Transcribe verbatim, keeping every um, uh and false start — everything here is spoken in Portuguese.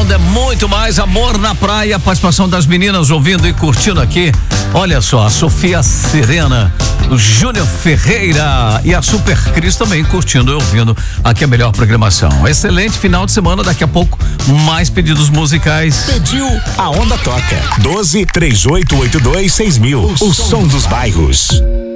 Onda é muito mais amor na praia. Participação das meninas ouvindo e curtindo aqui. Olha só, a Sofia Serena, o Júnior Ferreira e a Super Cris também curtindo e ouvindo aqui a melhor programação. Excelente final de semana. Daqui a pouco, mais pedidos musicais. Pediu, a Onda toca. doze, três oito oito dois, seis mil. O som dos bairros.